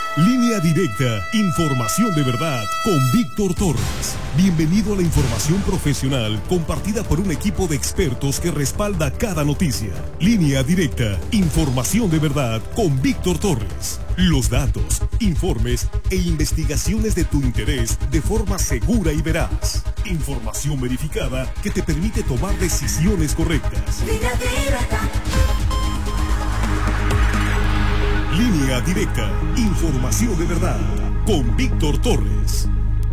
Línea Directa, información de verdad con Víctor Torres. Bienvenido a la información profesional compartida por un equipo de expertos que respalda cada noticia. Línea Directa, información de verdad con Víctor Torres. Los datos, informes e investigaciones de tu interés de forma segura y veraz. Información verificada que te permite tomar decisiones correctas. Línea Directa. Línea Directa, información de verdad, con Víctor Torres.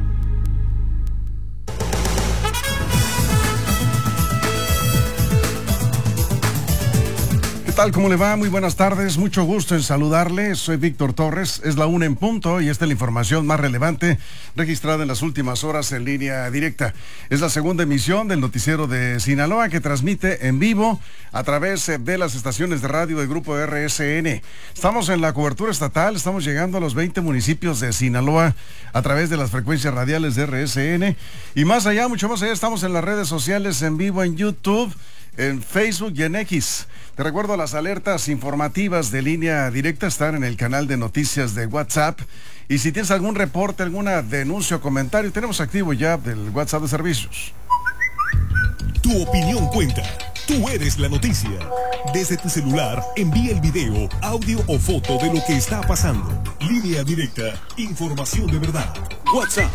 ¿Qué tal? ¿Cómo le va? Muy buenas tardes, mucho gusto en saludarle. Soy Víctor Torres, es la 1 en punto y esta es la información más relevante registrada en las últimas horas en Línea Directa. Es la segunda emisión del noticiero de Sinaloa que transmite en vivo a través de las estaciones de radio del grupo RSN. Estamos en la cobertura estatal, estamos llegando a los 20 municipios de Sinaloa a través de las frecuencias radiales de RSN y más allá, mucho más allá, estamos en las redes sociales en vivo en YouTube, en Facebook y en X. Te recuerdo, las alertas informativas de Línea Directa están en el canal de noticias de WhatsApp. Y si tienes algún reporte, alguna denuncia o comentario, tenemos activo ya el WhatsApp de servicios. Tu opinión cuenta. Tú eres la noticia. Desde tu celular, envía el video, audio o foto de lo que está pasando. Línea Directa, información de verdad. WhatsApp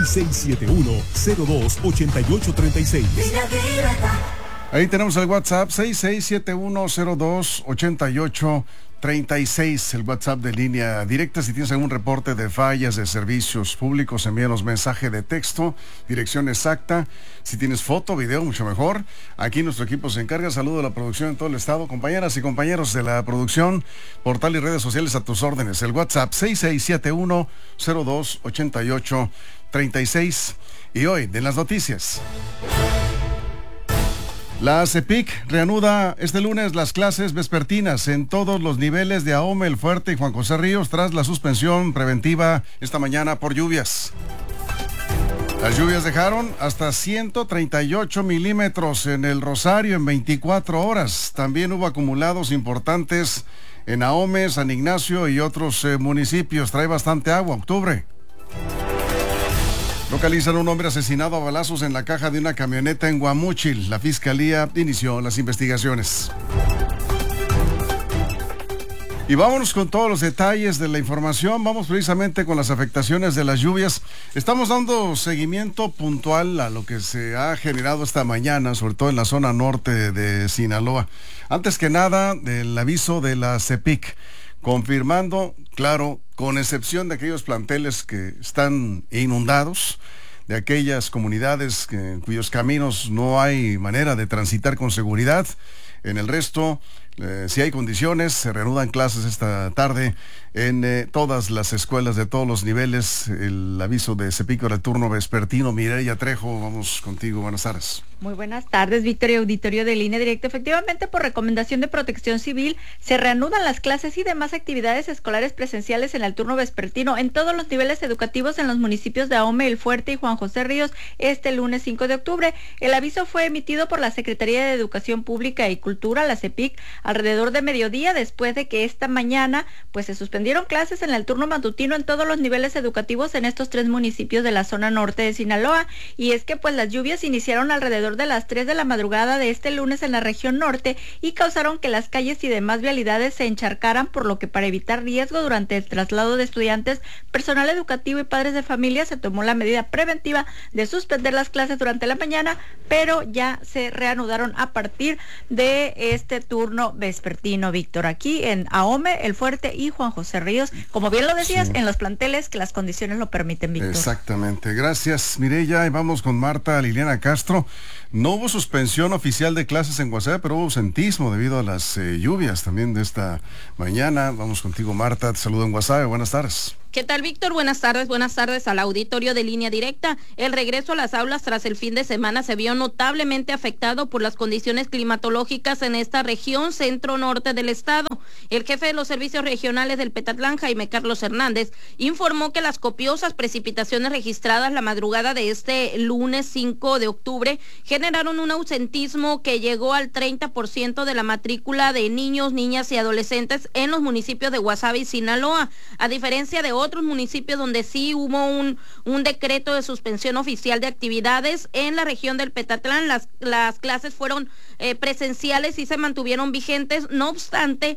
6671-028836. Línea Directa. Ahí tenemos el WhatsApp 6671028836, el WhatsApp de Línea Directa. Si tienes algún reporte de fallas de servicios públicos, envíanos mensaje de texto, dirección exacta. Si tienes foto, video, mucho mejor. Aquí nuestro equipo se encarga. Saludo a la producción en todo el estado. Compañeras y compañeros de la producción, portal y redes sociales a tus órdenes. El WhatsApp 6671028836. Y hoy, de las noticias. La CEPIC reanuda este lunes las clases vespertinas en todos los niveles de Ahome, El Fuerte y Juan José Ríos tras la suspensión preventiva esta mañana por lluvias. Las lluvias dejaron hasta 138 milímetros en el Rosario en 24 horas. También hubo acumulados importantes en Ahome, San Ignacio y otros municipios. Trae bastante agua, octubre. Localizan a un hombre asesinado a balazos en la caja de una camioneta en Guamúchil. La fiscalía inició las investigaciones. Y vámonos con todos los detalles de la información. Vamos precisamente con las afectaciones de las lluvias. Estamos dando seguimiento puntual a lo que se ha generado esta mañana, sobre todo en la zona norte de Sinaloa. Antes que nada, el aviso de la CEPIC, confirmando, claro, con excepción de aquellos planteles que están inundados, de aquellas comunidades cuyos caminos no hay manera de transitar con seguridad. En el resto, si hay condiciones, se reanudan clases esta tarde en todas las escuelas de todos los niveles. El aviso de CEPIC para el turno vespertino. Mireya Trejo, vamos contigo, buenas tardes. Muy buenas tardes, Víctor y auditorio de Línea Directa. Efectivamente, por recomendación de Protección Civil, se reanudan las clases y demás actividades escolares presenciales en el turno vespertino en todos los niveles educativos en los municipios de Ahome, El Fuerte y Juan José Ríos este lunes 5 de octubre. El aviso fue emitido por la Secretaría de Educación Pública y Cultura, la CEPIC, alrededor de mediodía, después de que esta mañana pues se suspendieron clases en el turno matutino en todos los niveles educativos en estos 3 municipios de la zona norte de Sinaloa. Y es que pues las lluvias iniciaron alrededor de las 3 de la madrugada de este lunes en la región norte y causaron que las calles y demás vialidades se encharcaran, por lo que para evitar riesgo durante el traslado de estudiantes, personal educativo y padres de familia se tomó la medida preventiva de suspender las clases durante la mañana, pero ya se reanudaron a partir de este turno vespertino, Víctor, aquí en Ahome, El Fuerte y Juan José Ríos, como bien lo decías, sí, en los planteles que las condiciones lo permiten, Víctor. Exactamente, gracias, Mireya. Y vamos con Marta Liliana Castro. No hubo suspensión oficial de clases en Guasave, pero hubo ausentismo debido a las lluvias también de esta mañana. Vamos contigo, Marta. Te saludo en Guasave. Buenas tardes. ¿Qué tal, Víctor? Buenas tardes al auditorio de Línea Directa. El regreso a las aulas tras el fin de semana se vio notablemente afectado por las condiciones climatológicas en esta región centro-norte del estado. El jefe de los servicios regionales del Petatlán, Jaime Carlos Hernández, informó que las copiosas precipitaciones registradas la madrugada de este lunes 5 de octubre generaron un ausentismo que llegó al 30% de la matrícula de niños, niñas y adolescentes en los municipios de Guasave y Sinaloa, a diferencia de otros municipios donde sí hubo un decreto de suspensión oficial de actividades. En la región del Petatlán las clases fueron presenciales y se mantuvieron vigentes. No obstante,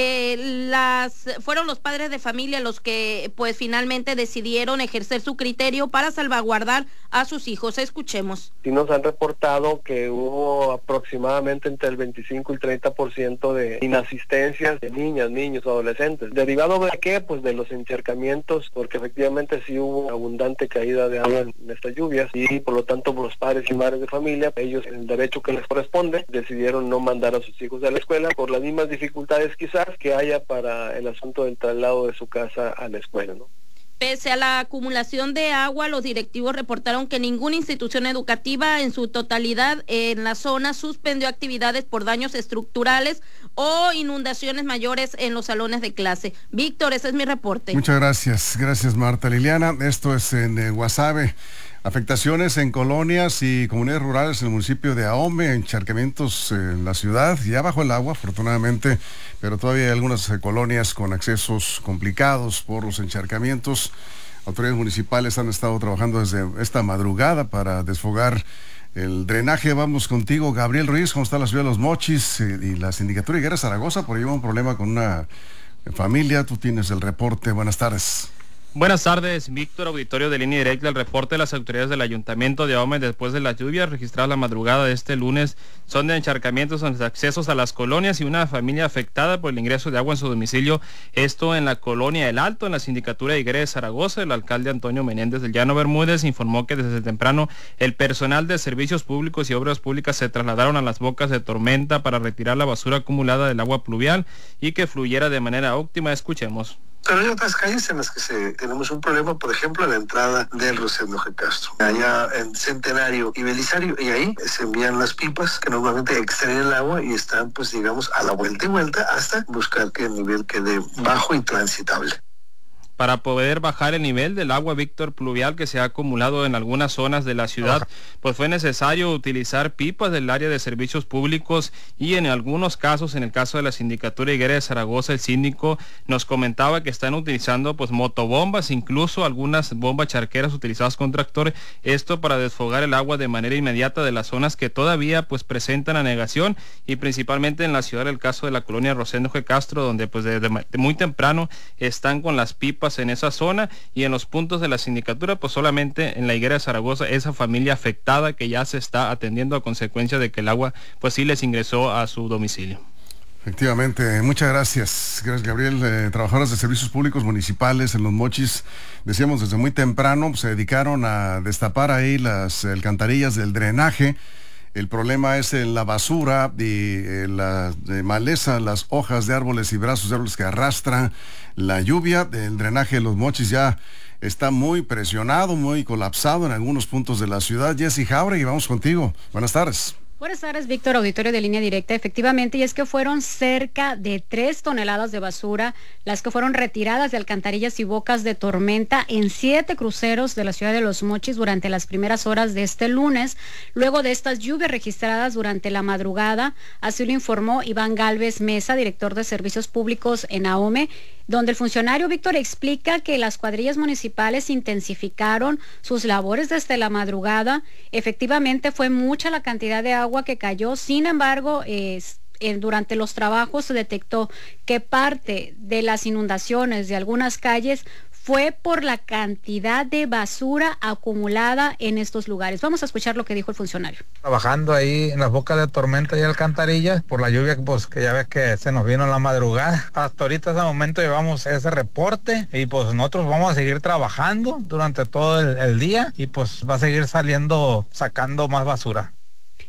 fueron los padres de familia los que pues finalmente decidieron ejercer su criterio para salvaguardar a sus hijos. Escuchemos. Sí nos han reportado que hubo aproximadamente entre el 25 y el 30% de inasistencias de niñas, niños, adolescentes. ¿Derivado de qué? Pues de los encharcamientos, porque efectivamente sí hubo abundante caída de agua en estas lluvias y por lo tanto los padres y madres de familia, ellos el derecho que les corresponde, decidieron no mandar a sus hijos a la escuela por las mismas dificultades quizás que haya para el asunto del traslado de su casa a la escuela, ¿no? Pese a la acumulación de agua, los directivos reportaron que ninguna institución educativa en su totalidad en la zona suspendió actividades por daños estructurales o inundaciones mayores en los salones de clase. Víctor, ese es mi reporte. Muchas gracias. Gracias, Marta Liliana. Esto es en Guasave. Afectaciones en colonias y comunidades rurales en el municipio de Ahome, encharcamientos en la ciudad, ya bajo el agua, afortunadamente, pero todavía hay algunas colonias con accesos complicados por los encharcamientos. Autoridades municipales han estado trabajando desde esta madrugada para desfogar el drenaje. Vamos contigo, Gabriel Ruiz. ¿Cómo está la ciudad de Los Mochis y la sindicatura Higuera Zaragoza? Por ahí hubo un problema con una familia. Tú tienes el reporte. Buenas tardes. Buenas tardes, Víctor, auditorio de Línea Directa. El reporte de las autoridades del Ayuntamiento de Ahome después de las lluvias registradas la madrugada de este lunes son de encharcamientos en los accesos a las colonias y una familia afectada por el ingreso de agua en su domicilio. Esto en la colonia El Alto, en la sindicatura de Higuera de Zaragoza. El alcalde Antonio Menéndez del Llano Bermúdez informó que desde temprano el personal de servicios públicos y obras públicas se trasladaron a las bocas de tormenta para retirar la basura acumulada del agua pluvial y que fluyera de manera óptima. Escuchemos. Pero hay otras calles en las que tenemos un problema, por ejemplo, en la entrada del Rosendo G. Castro, allá en Centenario y Belisario, y ahí se envían las pipas que normalmente extraen el agua y están, pues digamos, a la vuelta y vuelta hasta buscar que el nivel quede bajo y transitable. Para poder bajar el nivel del agua, Víctor, pluvial que se ha acumulado en algunas zonas de la ciudad, pues fue necesario utilizar pipas del área de servicios públicos y en algunos casos, en el caso de la sindicatura Higuera de Zaragoza, el síndico nos comentaba que están utilizando pues motobombas, incluso algunas bombas charqueras utilizadas con tractor, esto para desfogar el agua de manera inmediata de las zonas que todavía pues presentan anegación y principalmente en la ciudad, el caso de la colonia Rosendo G. Castro, donde pues desde muy temprano están con las pipas en esa zona y en los puntos de la sindicatura, pues solamente en la Higuera de Zaragoza, esa familia afectada que ya se está atendiendo a consecuencia de que el agua pues sí les ingresó a su domicilio. Efectivamente, muchas gracias. Gracias, Gabriel. Trabajadoras de servicios públicos municipales en Los Mochis, decíamos desde muy temprano, se dedicaron a destapar ahí las alcantarillas del drenaje. El problema es en la basura y la maleza, las hojas de árboles y brazos de árboles que arrastra la lluvia. El drenaje de Los Mochis ya está muy presionado, muy colapsado en algunos puntos de la ciudad. Jessy Jauregui, vamos contigo. Buenas tardes. Buenas tardes, Víctor, auditorio de Línea Directa. Efectivamente, y es que fueron cerca de 3 toneladas de basura las que fueron retiradas de alcantarillas y bocas de tormenta en 7 cruceros de la ciudad de Los Mochis durante las primeras horas de este lunes, luego de estas lluvias registradas durante la madrugada. Así lo informó Iván Gálvez Mesa, director de Servicios Públicos en Ahome, donde el funcionario Víctor explica que las cuadrillas municipales intensificaron sus labores desde la madrugada. Efectivamente fue mucha la cantidad de agua que cayó, sin embargo, durante los trabajos se detectó que parte de las inundaciones de algunas calles fue por la cantidad de basura acumulada en estos lugares. Vamos a escuchar lo que dijo el funcionario. Trabajando ahí en las bocas de tormenta y alcantarillas por la lluvia pues que ya ves que se nos vino en la madrugada. Hasta ahorita, hasta el momento, llevamos ese reporte y pues nosotros vamos a seguir trabajando durante todo el día y pues va a seguir sacando más basura.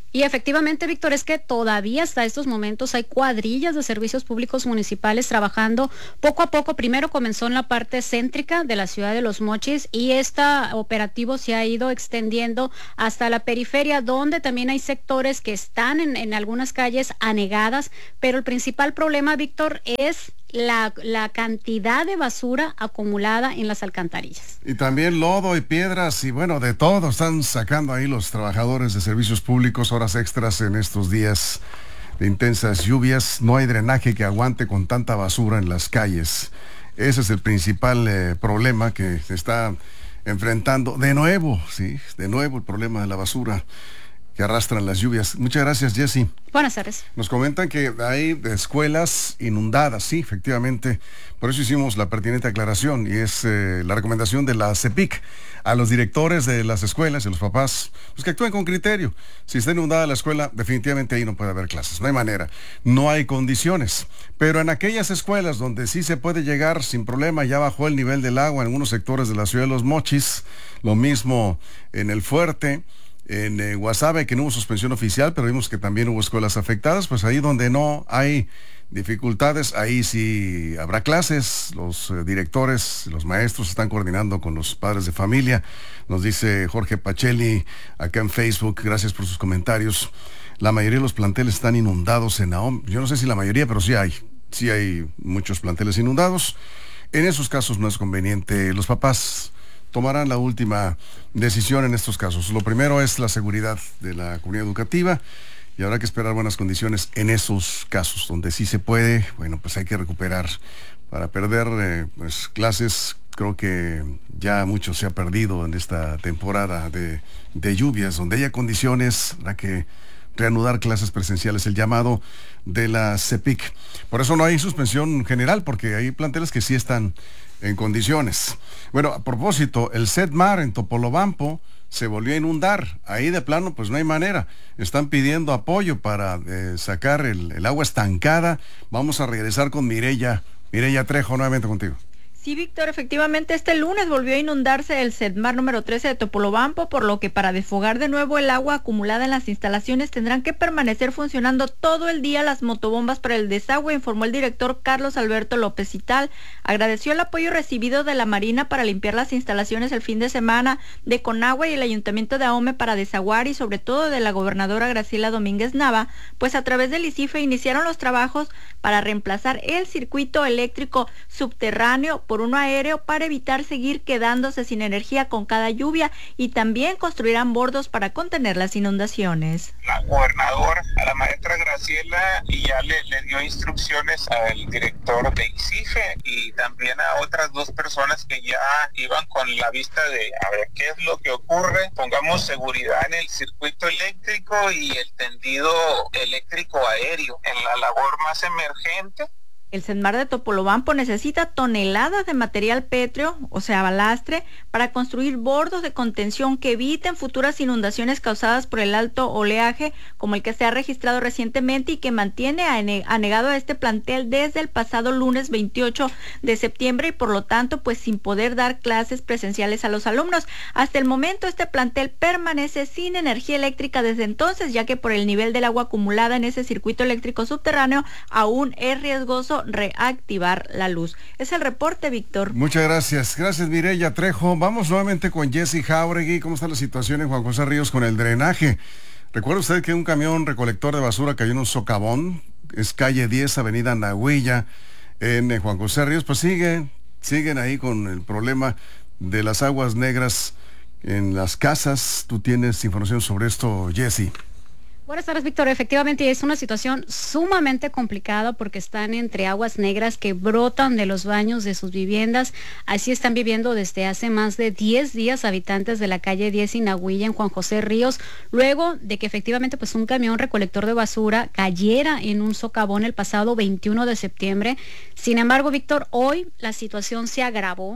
Y efectivamente, Víctor, es que todavía hasta estos momentos hay cuadrillas de servicios públicos municipales trabajando poco a poco. Primero comenzó en la parte céntrica de la ciudad de Los Mochis y este operativo se ha ido extendiendo hasta la periferia, donde también hay sectores que están en algunas calles anegadas, pero el principal problema, Víctor, es la cantidad de basura acumulada en las alcantarillas. Y también lodo y piedras y bueno, de todo están sacando ahí los trabajadores de servicios públicos, horas extras en estos días de intensas lluvias. No hay drenaje que aguante con tanta basura en las calles. Ese es el principal problema que se está enfrentando de nuevo, sí, de nuevo el problema de la basura que arrastran las lluvias. Muchas gracias, Jessy. Buenas tardes. Nos comentan que hay escuelas inundadas, sí, efectivamente. Por eso hicimos la pertinente aclaración y es la recomendación de la CEPIC a los directores de las escuelas y a los papás, pues que actúen con criterio. Si está inundada la escuela, definitivamente ahí no puede haber clases, no hay manera, no hay condiciones. Pero en aquellas escuelas donde sí se puede llegar sin problema, ya bajó el nivel del agua en algunos sectores de la ciudad de Los Mochis, lo mismo en El Fuerte, en Guasave, que no hubo suspensión oficial, pero vimos que también hubo escuelas afectadas. Pues ahí donde no hay dificultades, ahí sí habrá clases. Los directores, los maestros están coordinando con los padres de familia. Nos dice Jorge Pacelli acá en Facebook, gracias por sus comentarios. La mayoría de los planteles están inundados en Ahome. Yo no sé si la mayoría, pero sí hay muchos planteles inundados. En esos casos no es conveniente. Los papás tomarán la última decisión en estos casos. Lo primero es la seguridad de la comunidad educativa y habrá que esperar buenas condiciones en esos casos. Donde sí se puede, bueno, pues hay que recuperar. Para perder pues clases, creo que ya mucho se ha perdido en esta temporada de lluvias. Donde haya condiciones, habrá que reanudar clases presenciales, el llamado de la CEPIC. Por eso no hay suspensión general, porque hay planteles que sí están en condiciones. Bueno, a propósito, el Sedmar en Topolobampo se volvió a inundar. Ahí de plano, pues no hay manera. Están pidiendo apoyo para sacar el agua estancada. Vamos a regresar con Mireya Trejo, nuevamente contigo. Sí, Víctor, efectivamente este lunes volvió a inundarse el Sedmar número 13 de Topolobampo, por lo que para desfogar de nuevo el agua acumulada en las instalaciones tendrán que permanecer funcionando todo el día las motobombas para el desagüe, informó el director Carlos Alberto López Ital. Agradeció el apoyo recibido de la Marina para limpiar las instalaciones el fin de semana, de Conagua y el Ayuntamiento de Ahome para desaguar y sobre todo de la gobernadora Graciela Domínguez Nava, pues a través del ICIFE iniciaron los trabajos para reemplazar el circuito eléctrico subterráneo por uno aéreo para evitar seguir quedándose sin energía con cada lluvia, y también construirán bordos para contener las inundaciones. La gobernadora, a la maestra Graciela, y ya le dio instrucciones al director de ICIFE y también a otras dos personas que ya iban con la vista de a ver qué es lo que ocurre. Pongamos seguridad en el circuito eléctrico y el tendido eléctrico aéreo en la labor más emergente. El Sedmar de Topolobampo necesita toneladas de material pétreo, o sea, balastre, para construir bordos de contención que eviten futuras inundaciones causadas por el alto oleaje, como el que se ha registrado recientemente y que mantiene anegado a este plantel desde el pasado lunes 28 de septiembre y por lo tanto, pues sin poder dar clases presenciales a los alumnos. Hasta el momento, este plantel permanece sin energía eléctrica desde entonces, ya que por el nivel del agua acumulada en ese circuito eléctrico subterráneo, aún es riesgoso reactivar la luz. Es el reporte, Víctor. Muchas gracias. Gracias, Mireya Trejo. Vamos nuevamente con Jessy Jauregui. ¿Cómo está la situación en Juan José Ríos con el drenaje? ¿Recuerda usted que un camión recolector de basura cayó en un socavón? Es calle 10, avenida Nahuilla, en Juan José Ríos. Pues siguen ahí con el problema de las aguas negras en las casas. ¿Tú tienes información sobre esto, Jessy? Buenas tardes, Víctor. Efectivamente es una situación sumamente complicada porque están entre aguas negras que brotan de los baños de sus viviendas. Así están viviendo desde hace más de 10 días habitantes de la calle 10 y Nahuilla en Juan José Ríos, luego de que efectivamente pues un camión recolector de basura cayera en un socavón el pasado 21 de septiembre. Sin embargo, Víctor, hoy la situación se agravó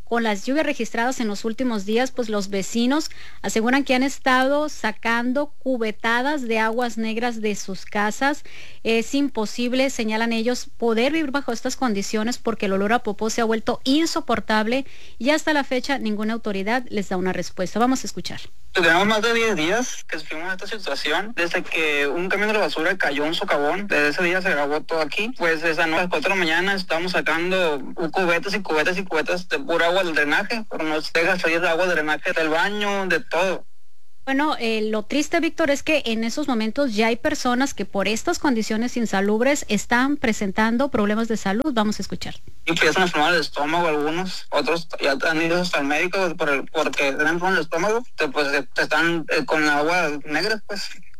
con las lluvias registradas en los últimos días, pues los vecinos aseguran que han estado sacando cubetadas de aguas negras de sus casas. Es imposible, señalan ellos, poder vivir bajo estas condiciones porque el olor a popó se ha vuelto insoportable y hasta la fecha ninguna autoridad les da una respuesta. Vamos a escuchar. Tenemos más de 10 días que sufrimos esta situación, desde que un camión de la basura cayó un socavón, desde ese día se grabó todo aquí, pues esa noche a las 4 de la mañana estamos sacando cubetas y cubetas y cubetas de pura agua del drenaje, pero nos deja salir de agua del drenaje del baño, de todo. Bueno, lo triste, Víctor, es que en esos momentos ya hay personas que por estas condiciones insalubres están presentando problemas de salud. Vamos a escuchar. Empiezan a enfermar el estómago algunos, otros ya han ido hasta el médico porque tienen el estómago, pues están con agua negra, pues.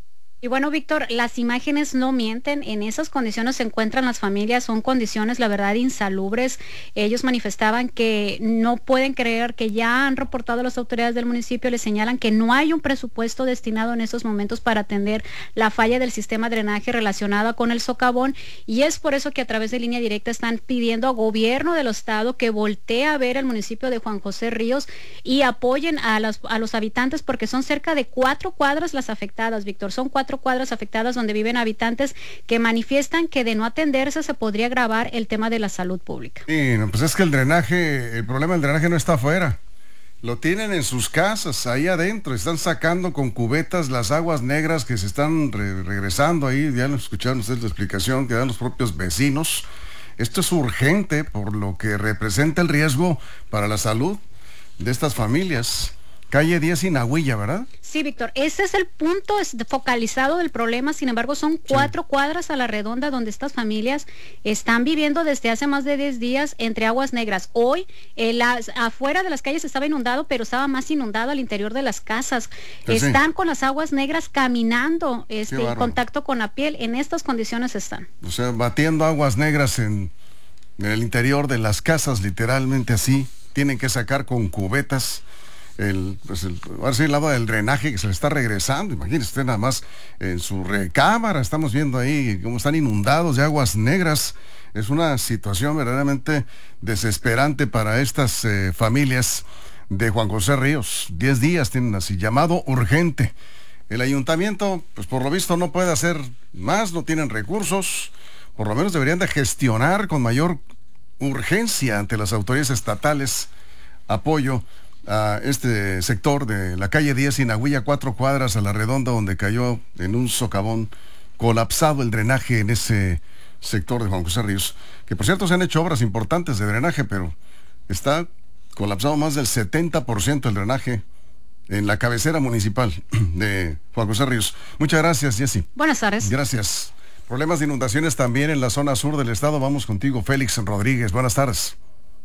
Y bueno, Víctor, las imágenes no mienten, en esas condiciones se encuentran las familias, son condiciones, la verdad, insalubres. Ellos manifestaban que no pueden creer, que ya han reportado a las autoridades del municipio, les señalan que no hay un presupuesto destinado en estos momentos para atender la falla del sistema de drenaje relacionada con el socavón, y es por eso que a través de Línea Directa están pidiendo al gobierno del estado que voltee a ver el municipio de Juan José Ríos y apoyen a los habitantes, porque son cerca de 4 cuadras las afectadas, Víctor, son 4 cuadras afectadas donde viven habitantes que manifiestan que de no atenderse se podría agravar el tema de la salud pública. Sí, no, pues es que el problema del drenaje no está afuera, lo tienen en sus casas, ahí adentro, están sacando con cubetas las aguas negras que se están regresando ahí, ya lo escucharon ustedes la explicación que dan los propios vecinos. Esto es urgente por lo que representa el riesgo para la salud de estas familias. Calle 10 Inahuilla, ¿verdad? Sí, Víctor, ese es el punto focalizado del problema. Sin embargo, son 4 cuadras a la redonda donde estas familias están viviendo desde hace más de 10 días entre aguas negras. Hoy, afuera de las calles estaba inundado, pero estaba más inundado al interior de las casas. Sí, están con las aguas negras caminando, en contacto con la piel. En estas condiciones están. O sea, batiendo aguas negras en el interior de las casas, literalmente así. Tienen que sacar con cubetas el lado del drenaje que se le está regresando. Imagínense usted nada más en su recámara, estamos viendo ahí cómo están inundados de aguas negras. Es una situación verdaderamente desesperante para estas familias de Juan José Ríos. 10 días tienen así, llamado urgente. El ayuntamiento, pues por lo visto no puede hacer más, no tienen recursos, por lo menos deberían de gestionar con mayor urgencia ante las autoridades estatales apoyo a este sector de la calle 10 Inahuilla, 4 cuadras a la redonda, donde cayó en un socavón colapsado el drenaje en ese sector de Juan José Ríos, que por cierto se han hecho obras importantes de drenaje, pero está colapsado más del 70% el drenaje en la cabecera municipal de Juan José Ríos. Muchas gracias, Jessy. Buenas tardes. Gracias. Problemas de inundaciones también en la zona sur del estado. Vamos contigo, Félix Rodríguez. Buenas tardes.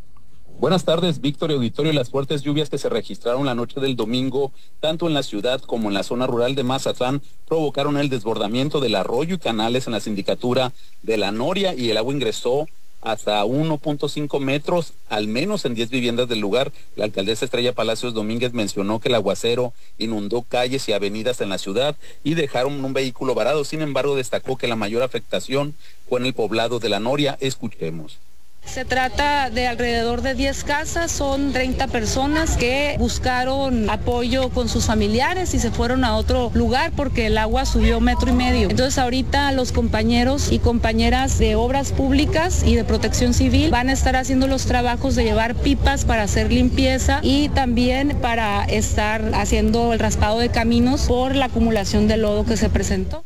Buenas tardes, Víctor y auditorio. Las fuertes lluvias que se registraron la noche del domingo, tanto en la ciudad como en la zona rural de Mazatlán, provocaron el desbordamiento del arroyo y canales en la sindicatura de La Noria, y el agua ingresó hasta 1.5 metros, al menos en 10 viviendas del lugar. La alcaldesa Estrella Palacios Domínguez mencionó que el aguacero inundó calles y avenidas en la ciudad y dejaron un vehículo varado. Sin embargo, destacó que la mayor afectación fue en el poblado de La Noria. Escuchemos. Se trata de alrededor de 10 casas, son 30 personas que buscaron apoyo con sus familiares y se fueron a otro lugar porque el agua subió 1,5 metros. Entonces ahorita los compañeros y compañeras de obras públicas y de protección civil van a estar haciendo los trabajos de llevar pipas para hacer limpieza y también para estar haciendo el raspado de caminos por la acumulación de lodo que se presentó.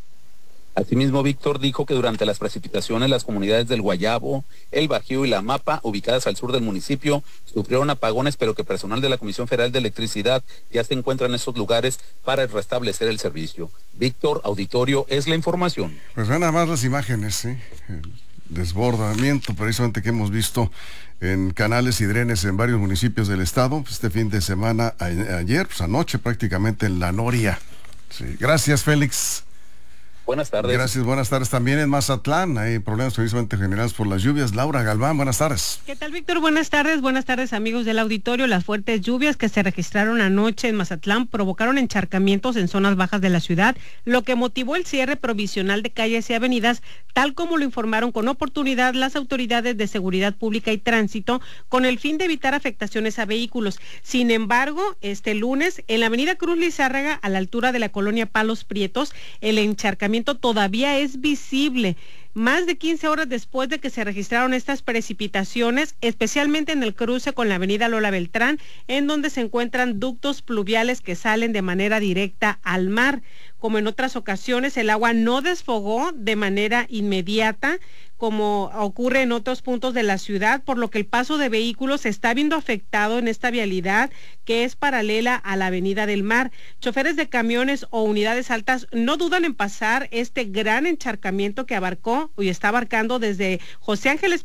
Asimismo, Víctor dijo que durante las precipitaciones las comunidades del Guayabo, El Bajío y La Mapa, ubicadas al sur del municipio, sufrieron apagones, pero que personal de la Comisión Federal de Electricidad ya se encuentra en esos lugares para restablecer el servicio. Víctor, auditorio, es la información. Pues vean nada más las imágenes, el desbordamiento precisamente que hemos visto en canales y drenes en varios municipios del estado este fin de semana, ayer, pues anoche prácticamente en La Noria. Sí. Gracias, Félix. Buenas tardes. Gracias, buenas tardes. También en Mazatlán hay problemas precisamente generados por las lluvias. Laura Galván, buenas tardes. ¿Qué tal, Víctor? Buenas tardes amigos del auditorio. Las fuertes lluvias que se registraron anoche en Mazatlán provocaron encharcamientos en zonas bajas de la ciudad, lo que motivó el cierre provisional de calles y avenidas, tal como lo informaron con oportunidad las autoridades de seguridad pública y tránsito, con el fin de evitar afectaciones a vehículos. Sin embargo, este lunes, en la avenida Cruz Lizárraga, a la altura de la colonia Palos Prietos, el encharcamiento todavía es visible. Más de 15 horas después de que se registraron estas precipitaciones, especialmente en el cruce con la avenida Lola Beltrán, en donde se encuentran ductos pluviales que salen de manera directa al mar. Como en otras ocasiones, el agua no desfogó de manera inmediata, como ocurre en otros puntos de la ciudad, por lo que el paso de vehículos se está viendo afectado en esta vialidad que es paralela a la Avenida del Mar. Choferes de camiones o unidades altas no dudan en pasar este gran encharcamiento que abarcó y está abarcando desde José Ángeles